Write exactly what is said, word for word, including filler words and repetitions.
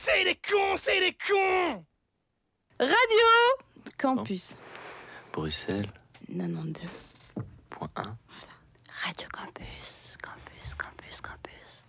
C'est des cons, c'est des cons. Radio Campus. Bruxelles. quatre-vingt-douze Point un. Voilà. Radio Campus, Campus, Campus, Campus.